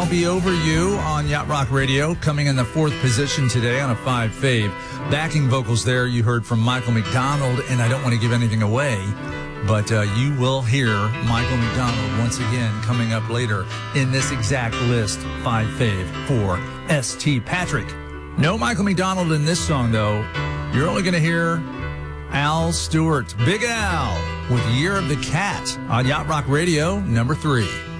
I'll Be Over You on Yacht Rock Radio, coming in the 4th position today on a 5 fave. Backing vocals there you heard from Michael McDonald, and I don't want to give anything away, but you will hear Michael McDonald once again coming up later in this exact list, 5 fave for S.T. Patrick. No Michael McDonald in this song, though. You're only going to hear Al Stewart, Big Al, with Year of the Cat on Yacht Rock Radio, number 3.